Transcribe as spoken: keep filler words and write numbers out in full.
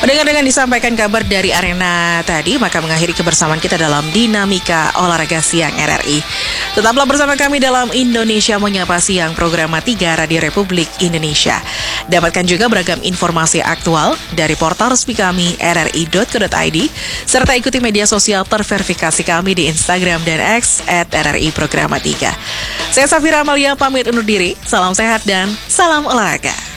Dengan-dengan disampaikan kabar dari arena tadi, maka mengakhiri kebersamaan kita dalam Dinamika Olahraga Siang R R I. Tetaplah bersama kami dalam Indonesia Menyapa Siang, program tiga Radio Republik Indonesia. Dapatkan juga beragam informasi aktual dari portal resmi kami r r i dot co dot i d, serta ikuti media sosial terverifikasi kami di Instagram dan X at r r i programa tiga. Saya Safira Amalia pamit undur diri, salam sehat dan salam olahraga.